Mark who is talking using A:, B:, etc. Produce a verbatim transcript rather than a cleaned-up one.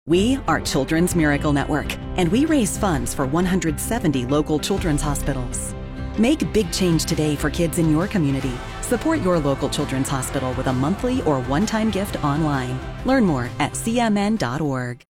A: We are Children's Miracle Network, and we raise funds for one hundred seventy local children's hospitals. Make big change today for kids in your community. Support your local children's hospital with a monthly or one-time gift online. Learn more at c m n dot org.